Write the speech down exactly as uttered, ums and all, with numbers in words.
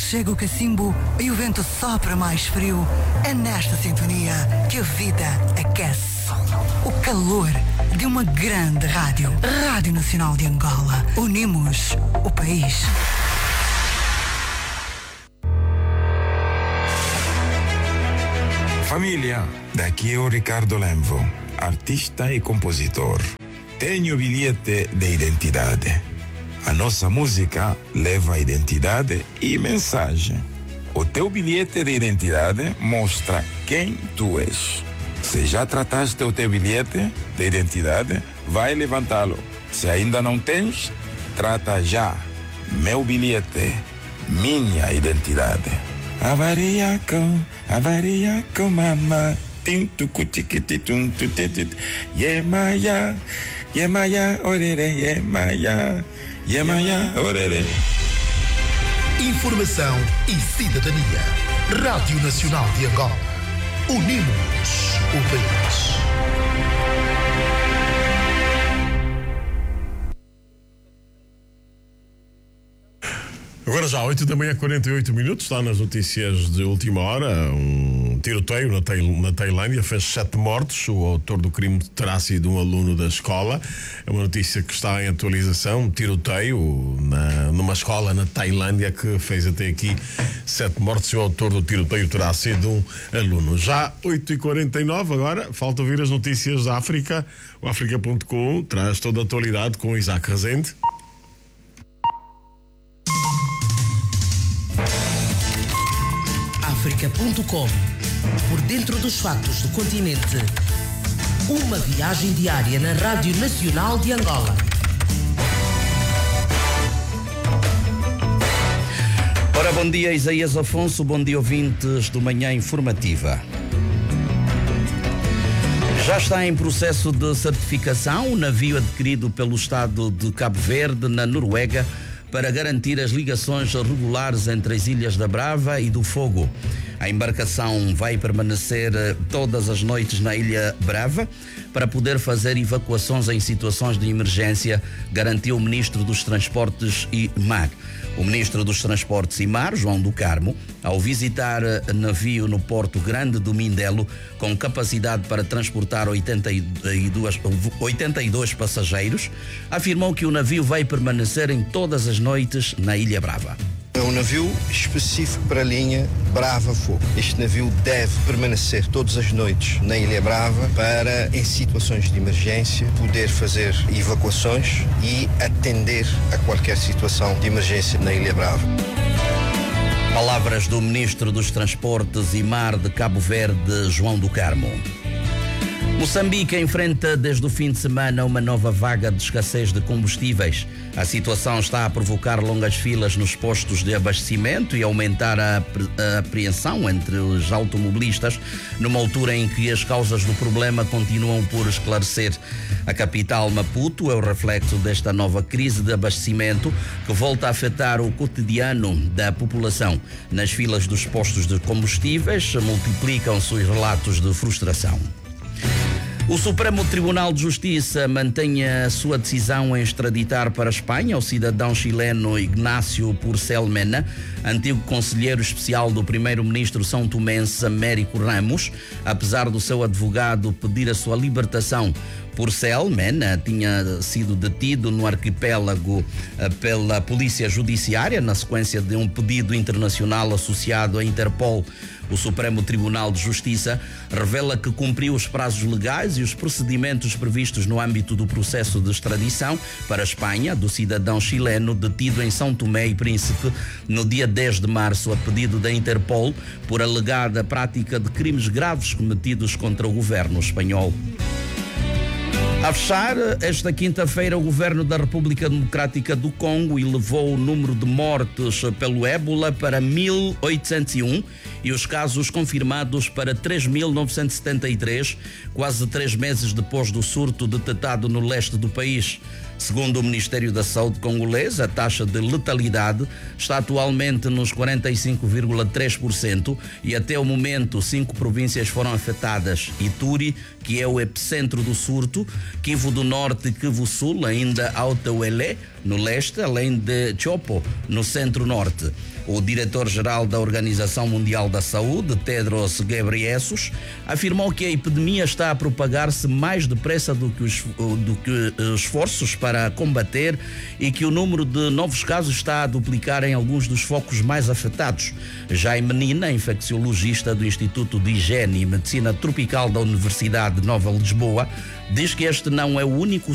chega o cacimbo e o vento sopra mais frio, é nesta sintonia que a vida aquece. O calor de uma grande rádio. Rádio Nacional de Angola. Unimos o país. Família, daqui é o Ricardo Lemvo, artista e compositor. Tenho bilhete de identidade. A nossa música leva identidade e mensagem. O teu bilhete de identidade mostra quem tu és. Se já trataste o teu bilhete de identidade, vai levantá-lo. Se ainda não tens, trata já. Meu bilhete, minha identidade. Avaria com, avaria com mamá. Tinto cuticititum tutetit. Yemaya, yemaya orere, yemaya, yemaya orere. Informação e cidadania. Rádio Nacional de Angola. Unimos o país. Agora já, oito da manhã, quarenta e oito minutos, está nas notícias de última hora. Um tiroteio na, Tail- na Tailândia fez sete mortos. O autor do crime terá sido um aluno da escola. É uma notícia que está em atualização. Um tiroteio na, numa escola na Tailândia que fez até aqui sete mortos. E o autor do tiroteio terá sido um aluno. Já oito e quarenta e nove agora, falta ouvir as notícias da África. O África ponto com traz toda a atualidade com Isaac Rezende. África ponto com. Por dentro dos fatos do continente. Uma viagem diária na Rádio Nacional de Angola. Ora, bom dia, Isaías Afonso, bom dia, ouvintes do Manhã Informativa. Já está em processo de certificação o navio adquirido pelo Estado de Cabo Verde, na Noruega, para garantir as ligações regulares entre as Ilhas da Brava e do Fogo. A embarcação vai permanecer todas as noites na Ilha Brava para poder fazer evacuações em situações de emergência, garantiu o Ministro dos Transportes e Mar. O Ministro dos Transportes e Mar, João do Carmo, ao visitar navio no Porto Grande do Mindelo, com capacidade para transportar oitenta e dois, oitenta e dois passageiros, afirmou que o navio vai permanecer em todas as noites na Ilha Brava. É um navio específico para a linha Brava-Fogo. Este navio deve permanecer todas as noites na Ilha Brava para, em situações de emergência, poder fazer evacuações e atender a qualquer situação de emergência na Ilha Brava. Palavras do Ministro dos Transportes e Mar de Cabo Verde, João do Carmo. Moçambique enfrenta desde o fim de semana uma nova vaga de escassez de combustíveis. A situação está a provocar longas filas nos postos de abastecimento e aumentar a, a apreensão entre os automobilistas, numa altura em que as causas do problema continuam por esclarecer. A capital, Maputo, é o reflexo desta nova crise de abastecimento que volta a afetar o cotidiano da população. Nas filas dos postos de combustíveis multiplicam-se os relatos de frustração. O Supremo Tribunal de Justiça mantém a sua decisão em extraditar para a Espanha o cidadão chileno Ignacio Porcel Mena, antigo conselheiro especial do primeiro-ministro são tomense Américo Ramos, apesar do seu advogado pedir a sua libertação. Porcel Mena tinha sido detido no arquipélago pela Polícia Judiciária na sequência de um pedido internacional associado à Interpol. O Supremo Tribunal de Justiça revela que cumpriu os prazos legais e os procedimentos previstos no âmbito do processo de extradição para a Espanha do cidadão chileno detido em São Tomé e Príncipe no dia dez de março a pedido da Interpol por alegada prática de crimes graves cometidos contra o governo espanhol. A fechar, esta quinta-feira, o governo da República Democrática do Congo elevou o número de mortes pelo ébola para mil oitocentos e um e os casos confirmados para três mil novecentos e setenta e três, quase três meses depois do surto detectado no leste do país. Segundo o Ministério da Saúde congolês, a taxa de letalidade está atualmente nos quarenta e cinco vírgula três por cento e até o momento cinco províncias foram afetadas. Ituri, que é o epicentro do surto, Kivu do Norte e Kivu Sul, ainda Alta Uelé, no leste, além de Chopo, no centro-norte. O diretor-geral da Organização Mundial da Saúde, Tedros Ghebreyesus, afirmou que a epidemia está a propagar-se mais depressa do que, os, do que esforços para combater e que o número de novos casos está a duplicar em alguns dos focos mais afetados. Jaime Nina, infecciologista do Instituto de Higiene e Medicina Tropical da Universidade de Nova Lisboa, diz que este não é o único